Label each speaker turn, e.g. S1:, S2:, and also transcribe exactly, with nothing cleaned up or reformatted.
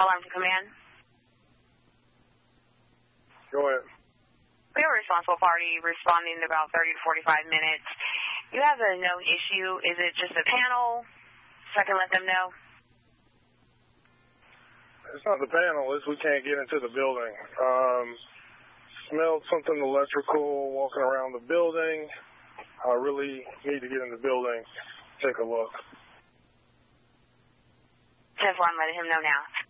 S1: Alarm to command.
S2: Go ahead.
S1: We have a responsible party responding in about thirty to forty-five minutes. You have a known issue. Is it just a panel? So I can let them know.
S2: It's not the panel. It's we can't get into the building. Um, smelled something electrical walking around the building. I really need to get in the building. Take a look.
S1: ten four, I'm letting him know now.